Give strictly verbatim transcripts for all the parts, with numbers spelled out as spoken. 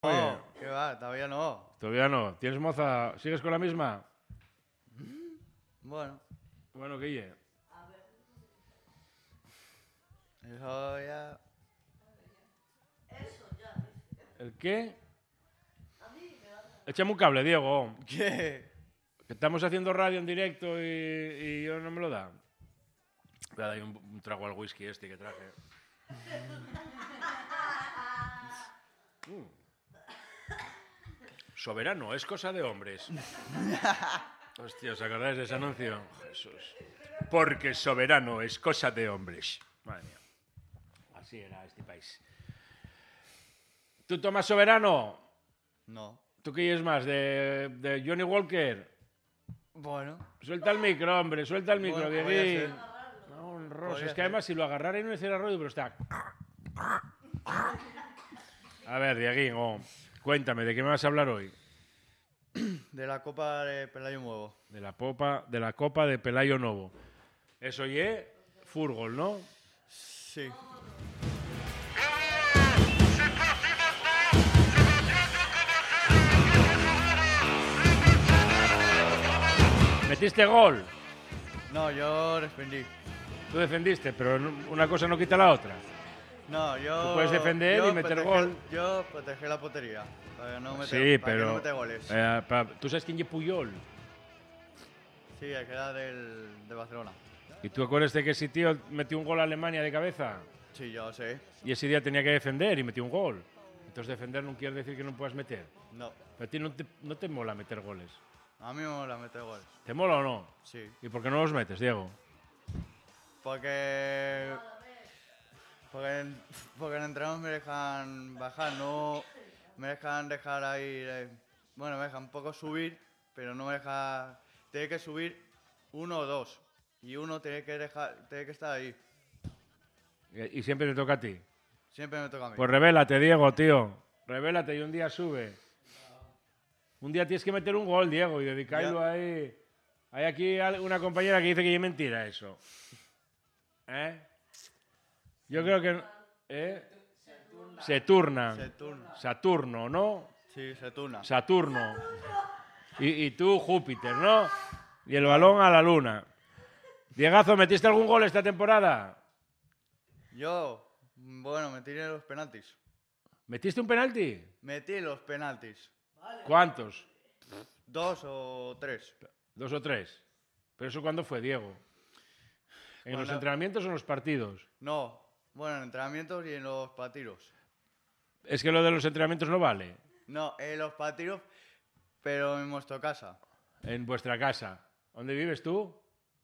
Oye, No, ¿qué va? Todavía no. todavía no. ¿Tienes moza? ¿Sigues con la misma? Bueno, Bueno, Guille. eso ya... ¿El qué? Échame un cable, Diego. ¿Qué? Que estamos haciendo radio en directo y, y yo no me lo da. Voy a dar un, un trago al whisky este que traje. Mm. Soberano, es cosa de hombres. Hostia, ¿os acordáis de ese anuncio? Jesús. Porque soberano es cosa de hombres. Madre mía. Así era este país. ¿Tú tomas soberano? No. ¿Tú qué es más? ¿De, de Johnny Walker? Bueno. Suelta el micro, hombre, suelta el micro, Bueno, podría Dieguín. ser. No, honroso. Podría Es que ser. además si lo agarrara y no hiciera ruido, pero está... A ver, Dieguín, oh, cuéntame, ¿de qué me vas a hablar hoy? De la Copa de Pelayo Nuevo. De la, popa, de la Copa de Pelayo Novo. Eso ye fútbol, ¿no? Sí. ¿Metiste gol? No, yo defendí. Tú defendiste, pero no- una cosa no quita la otra. No, yo... Tú puedes defender yo y meter protegí- gol. Yo protegí la portería. Para no meter, Sí, para que pero... no meter goles. eh, pa- ¿Tú sabes quién es Puyol? Sí, el que era del, de Barcelona. ¿Y tú acuerdas de que ese tío metió un gol a Alemania de cabeza? Sí, yo sé. Y ese día tenía que defender y metió un gol. Entonces defender no quiere decir que no puedas meter. No. Pero a ti no te, no te mola meter goles. A mí me mola meter goles. ¿Te mola o no? Sí. ¿Y por qué no los metes, Diego? Porque... Porque en, porque en entrenamiento me dejan bajar, no me dejan dejar ahí... eh, bueno, me dejan un poco subir, pero no me deja... Tiene que subir uno o dos. Y uno tiene que, dejar, tiene que estar ahí. Y y siempre te toca a ti. Siempre me toca a mí. Pues revélate, Diego, tío. Revélate y un día sube. Un día tienes que meter un gol, Diego, y dedicarlo Ya. ahí. Hay aquí al- una compañera que dice que es mentira eso. ¿Eh? Yo creo que... ¿Eh? Se turnan. Se turna. Saturno, ¿no? Sí, se turna. Saturno. Y, y tú, Júpiter, ¿no? Y el balón a la luna. Diegazo, ¿metiste algún gol esta temporada? Yo, bueno, me tiré los penaltis. ¿Metiste un penalti? Metí los penaltis. ¿Cuántos? Dos o tres. ¿Dos o tres? ¿Pero eso cuándo fue, Diego? ¿En los Bueno. entrenamientos o en los partidos? No, bueno, en entrenamientos y en los partidos. Es que lo de los entrenamientos no vale. No, en los partidos, pero en vuestra casa. En vuestra casa. ¿Dónde vives tú?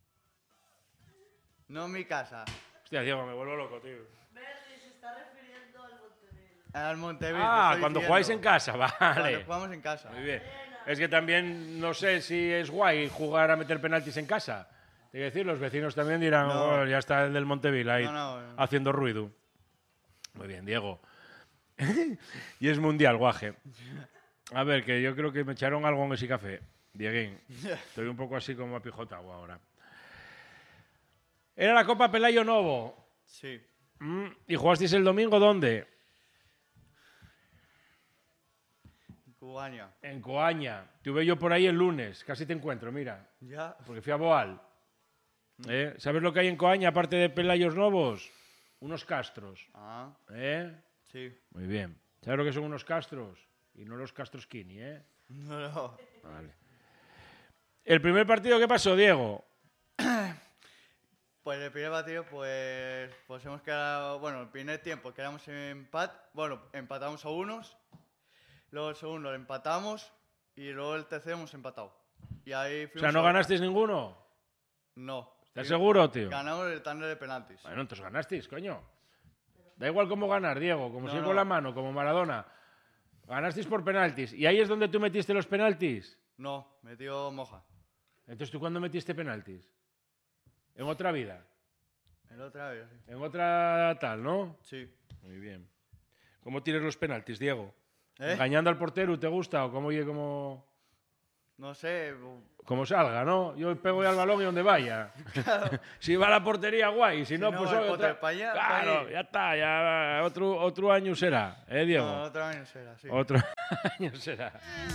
No en mi casa. Hostia, Diego, me vuelvo loco, tío. Berry se está refiriendo al Montevideo. Al Montevideo. Ah, estoy cuando diciendo. jugáis en casa, Cuando vale. jugamos en casa. Muy bien. Es que también no sé si es guay jugar a meter penaltis en casa. Te que decir, los vecinos también dirán, No. "Oh, ya está el del Monteville ahí No, no, no. haciendo ruido". Muy bien, Diego. Y es mundial, guaje. A ver, que yo creo que me echaron algo en ese café. Dieguín, estoy un poco así como apijotado ahora. Era la Copa Pelayo Novo. Sí. Mm, ¿Y jugasteis el domingo dónde? Cubaña. En Coaña. Tuve yo por ahí el lunes. Casi te encuentro, mira. Ya. Porque fui a Boal. ¿Eh? ¿Sabes lo que hay en Coaña aparte de Pelayos Novos? Unos castros. Ah, ¿Eh? sí. Muy bien. ¿Sabes lo que son unos castros? Y no los castros Kini, ¿eh? No, no. Vale. ¿El primer partido qué pasó, Diego? Pues el primer partido, pues, pues hemos quedado, bueno, el primer tiempo quedamos en empat, bueno, empatamos a unos, luego el segundo lo empatamos y luego el tercero hemos empatado. Y ahí O fuimos sea, ¿no a- ganasteis ninguno? No. ¿Estás Y seguro, tío? Ganamos el tándem de penaltis. Bueno, entonces ganasteis, coño. Da igual cómo ganar, Diego, como No, si no. con la mano, como Maradona. Ganasteis por penaltis. ¿Y ahí es donde tú metiste los penaltis? No, metió Moja. Entonces, ¿tú cuándo metiste penaltis? En otra vida. El otra vez, sí. En otra tal, ¿no? Sí. Muy bien. ¿Cómo tienes los penaltis, Diego? ¿Eh? ¿Engañando al portero te gusta o cómo oye como No sé. Como salga, ¿no? Yo pego ya al balón y donde vaya. Claro. Si va a la portería, guay. Si, Si no, no, pues el hoy pote otra... pa' allá, pa' Claro, allí. ya está. Ya otro, otro año será, ¿eh, Diego? No, otro año será, sí. Otro año será.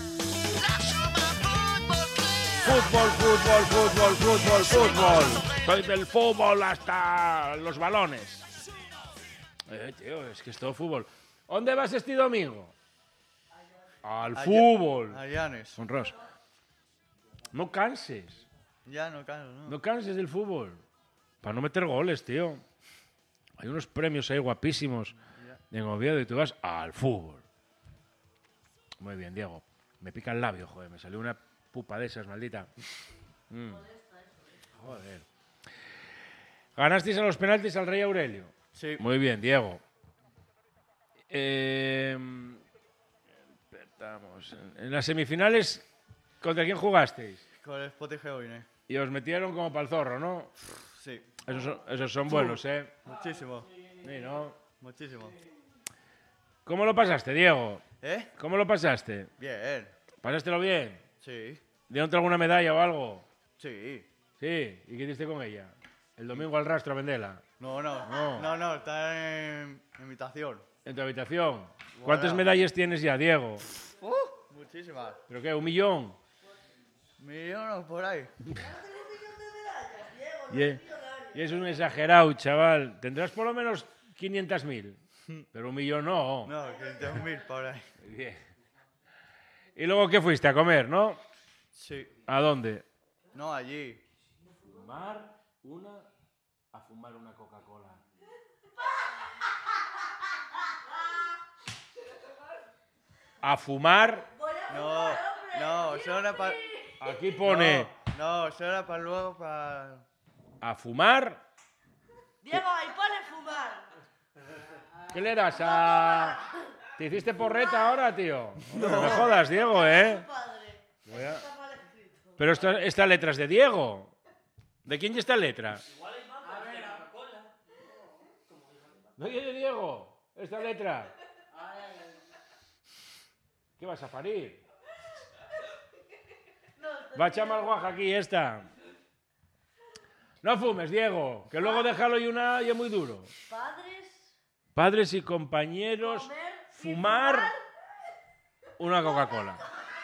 Fútbol, fútbol, fútbol, fútbol, fútbol. Soy del fútbol hasta los balones. Eh, tío, es que es todo fútbol. ¿Dónde vas este domingo? Al A fútbol. A Llanes. Honros. No canses. Ya, no canso, ¿no? No canses del fútbol. Para no meter goles, tío. Hay unos premios ahí guapísimos en Oviedo y tú vas al fútbol. Muy bien, Diego. Me pica el labio, joder. Me salió una pupa de esas, maldita. Mm. Joder. Ganasteis a los penaltis al Rey Aurelio. Sí. Muy bien, Diego. Eh, estamos en, en las semifinales, ¿contra quién jugasteis? Con el Spotify hoy, ¿eh? Y os metieron como para el zorro, ¿no? Sí. Esos son, esos son buenos, ¿eh? Muchísimo. Sí, ¿no? Muchísimo. ¿Cómo lo pasaste, Diego? ¿Eh? ¿Cómo lo pasaste? Bien. ¿Pasástelo bien? Sí. ¿Dieron alguna medalla o algo? Sí. Sí. ¿Y qué hiciste con ella? El domingo al rastro a venderla. No, no. No. No, no, está en invitación. ¿En tu habitación? ¿Cuántas Bueno. medallas tienes ya, Diego? Uh, muchísimas. ¿Pero qué? ¿Un millón? Millones por ahí. Y es, y es un exagerado, chaval. Tendrás por lo menos quinientas mil. Pero un millón no. No, quinientos mil por ahí. Bien. ¿Y luego qué fuiste? A comer, ¿no? Sí. ¿A dónde? No, allí. Fumar una... A fumar una Coca-Cola. A fumar... No, no, eso era para... Aquí pone... No, eso era para luego, para... A fumar... Diego, ahí pone fumar. ¿Qué le das a...? ¿Te hiciste porreta ahora, tío? No me jodas, Diego, ¿eh? Padre. Voy a- Está mal escrito. Pero esta, esta letra es de Diego. ¿De quién es esta letra? ¿No es de Diego? Esta letra. ¿Qué vas a parir? Va a echar mal guaja aquí esta. No fumes, Diego, que luego déjalo y una y es muy duro. Padres, Padres y compañeros, comer y fumar fumar. una Coca-Cola.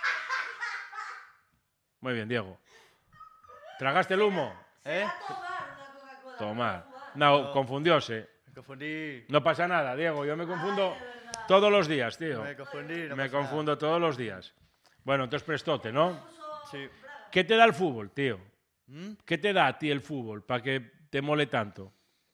Muy bien, Diego. ¿Tragaste el humo? ¿Eh? a tomar una Coca-Cola. Tomar. no a fumar. No, No. confundióse. Me confundí. No pasa nada, Diego. Yo me confundo Ay, de verdad. todos los días, tío. Me confundí. No Me pasa nada. confundo todos los días. Bueno, entonces prestote, ¿no? Sí. ¿Qué te da el fútbol, tío? ¿Mm? ¿Qué te da a ti el fútbol para que te mole tanto?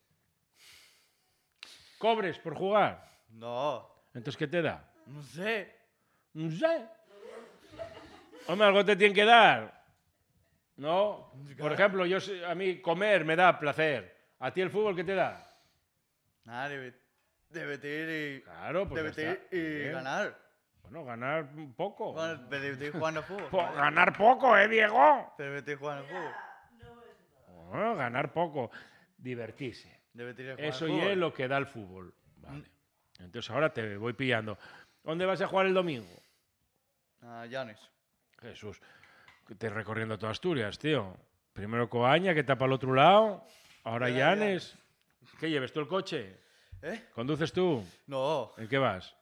¿Cobres por jugar? No. Entonces, ¿qué te da? No sé. No sé. Hombre, algo te tiene que dar. ¿No? Por ejemplo, yo sé- a mí comer me da placer. ¿A ti el fútbol qué te da? Nada, debe, debatir y... Claro, pues ya debatir está. y Bien. ganar. Bueno, ganar un poco. Bueno, debatir jugando al fútbol. Po- ganar poco, ¿eh, Diego? Debatir jugando al fútbol. Bueno, ganar poco. Divertirse. Debatir jugando Eso al y fútbol. es lo que da el fútbol. Vale. Entonces ahora te voy pillando. ¿Dónde vas a jugar el domingo? Ah, Llanes. Jesús, que te recorriendo toda Asturias, tío. Primero Coaña, que tapa al otro lado. Ahora Ya, ya. Llanes. ¿Qué lleves tú el coche? ¿Eh? ¿Conduces tú? No. ¿En qué vas?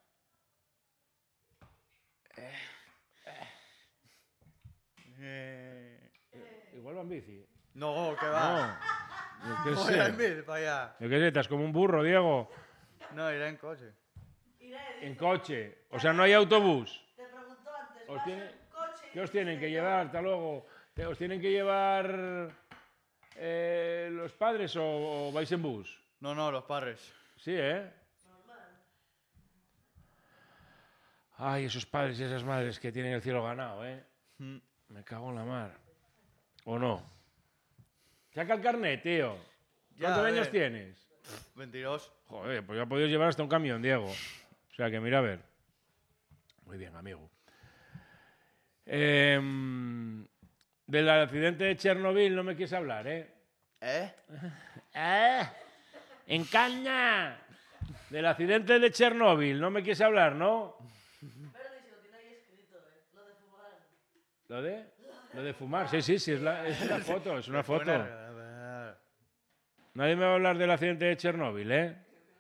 Eh, Igual va en bici. no, que va. No. Yo qué No, irá en sé. bici para allá. Yo qué sé, estás como un burro, Diego. No, irá en coche. En coche. O sea, no hay autobús. Te preguntó antes. Os ¿vas tiene- en coche? ¿Qué os tienen que llevar? Hasta luego. ¿Te- ¿Os tienen que llevar eh, los padres o, o vais en bus? No, no, los padres. Sí, ¿eh? Ay, esos padres y esas madres que tienen el cielo ganado, ¿eh? Mm. Me cago en la mar. ¿O no? Saca el carnet, tío. Ya, ¿Cuántos a años ver. tienes? veintidós. Joder, pues ya podías llevar hasta un camión, Diego. O sea que mira a ver. Muy bien, amigo. Em, del accidente de Chernobyl no me quieres hablar, ¿eh? ¿Eh? ¡Eh! ¡En caña! Del accidente de Chernobyl no me quieres hablar, ¿no? Pero ni si lo tiene ahí escrito, ¿eh? Lo de fumar. ¿Lo de? Lo de fumar. Sí, sí, sí, es, la, es una foto, es una foto. Bueno, Nadie me va a hablar del accidente de Chernóbil, ¿eh?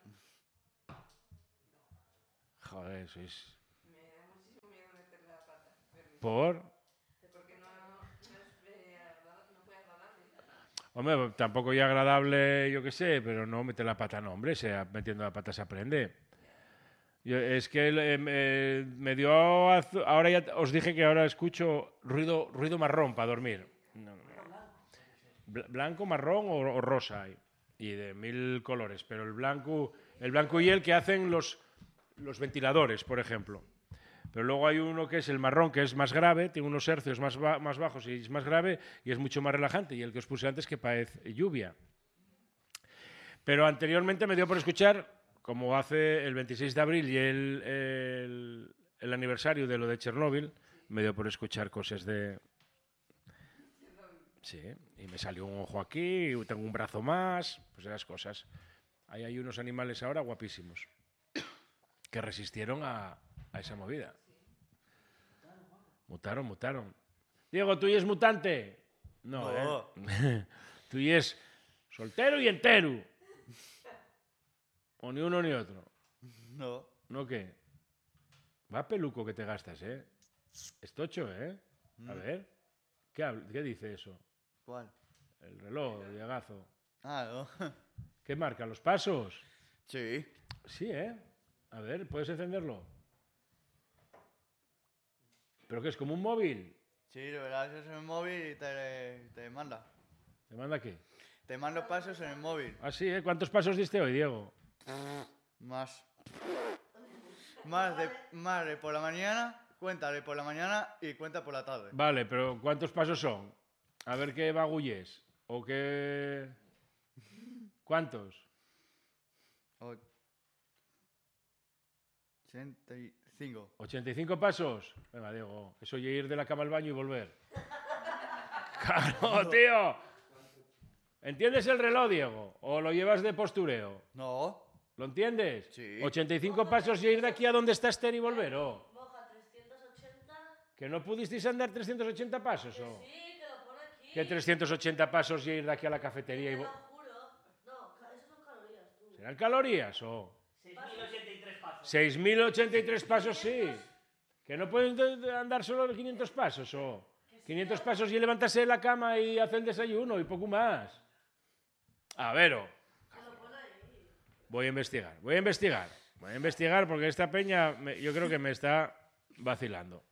Joder, sois... Me da muchísimo miedo meterle la pata. Fermín. ¿Por? Porque no, no, es, eh, agradable, no puede agradable. Hombre, tampoco ya agradable, yo qué sé, pero no mete la pata, no, hombre, se, metiendo la pata se aprende. Yo, es que eh, me, me dio... azu- Ahora ya os dije que ahora escucho ruido, ruido marrón para dormir. No, no, no. Bl- Blanco, marrón o, o rosa hay. Y de mil colores. Pero el blanco, el blanco y el que hacen los, los ventiladores, por ejemplo. Pero luego hay uno que es el marrón, que es más grave, tiene unos hercios más, ba- más bajos y es más grave y es mucho más relajante. Y el que os puse antes que parece lluvia. Pero anteriormente me dio por escuchar, como hace el veintiséis de abril y el, el, el aniversario de lo de Chernóbil, me dio por escuchar cosas de... Sí, y me salió un ojo aquí, y tengo un brazo más, pues esas cosas. Ahí hay unos animales ahora guapísimos que resistieron a, a esa movida. Mutaron, mutaron. Diego, ¿tú y es mutante? No, No. ¿eh? Tú y es soltero y entero. O ni uno ni otro. no. ¿No qué? Va peluco que te gastas, ¿eh? Es tocho, ¿eh? A ver. ¿Qué, habl- qué dice eso? ¿Cuál? El reloj, Diegazo. Ah, no. ¿Qué marca? ¿Los pasos? Sí. Sí, ¿eh? A ver, ¿puedes encenderlo? ¿Pero qué es? ¿Como un móvil? Sí, de verdad, eso es en el móvil y te, te manda. ¿Te manda qué? Te mando pasos en el móvil. Ah, sí, ¿eh? ¿Cuántos pasos diste hoy, Diego? Más. Más de, más de por la mañana, cuenta de por la mañana y cuenta por la tarde. Vale, pero ¿cuántos pasos son? A ver qué bagulles. ¿O qué...? ¿Cuántos? ochenta y cinco. ¿ochenta y cinco pasos? Venga, Diego, eso oye ir de la cama al baño y volver. ¡Claro, tío! ¿Entiendes el reloj, Diego? ¿O lo llevas de postureo? No. ¿Lo entiendes? Sí. ochenta y cinco pasos y ir de aquí a donde está Esther y volver, ¿o? Moja trescientos ochenta. ¿Que no pudisteis andar trescientos ochenta pasos, o? Sí, que lo pone aquí. ¿Qué trescientos ochenta pasos y ir de aquí a la cafetería y Te lo vo- juro. No, ca- eso son calorías, tú. ¿Serán calorías, o? seis mil ochenta y tres pasos. seis mil ochenta y tres pasos, sí. ¿Que no pueden de- de andar solo quinientos pasos, o? quinientos pasos y levantarse de la cama y hacer el desayuno y poco más. A ver, o. Te lo pone ahí. Voy a investigar, voy a investigar. Voy a investigar porque esta peña me- yo creo que me está vacilando.